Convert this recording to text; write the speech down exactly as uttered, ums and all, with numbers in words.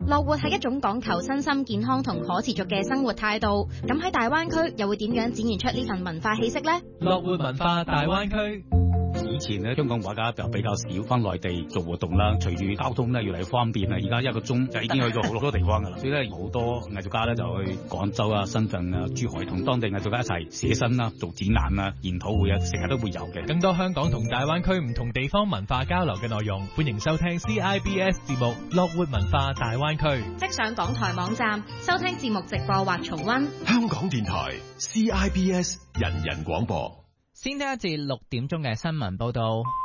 樂活係一種講求身心健康同可持續嘅生活態度，咁喺大灣區又會點樣展現出呢份文化氣息呢？ 樂活文化大灣區。 以前咧，香港畫家就比較少翻內地做活動啦。隨住交通咧越嚟越方便啦，而家一個鐘就已經去到好多地方噶啦。所以咧，好多藝術家咧就去廣州啊、深圳啊、珠海同當地藝術家一齊寫生啦、做展覽啊、研討會啊，成日都會有嘅。 更多香港同大灣區唔同地方文化交流嘅內容，歡迎收聽 C I B S 節目《樂活文化大灣區》。 即上港台網站收聽節目直播或重溫。 香港電台 C I B S 人人廣播。 先聽一節六點鐘嘅新聞報道。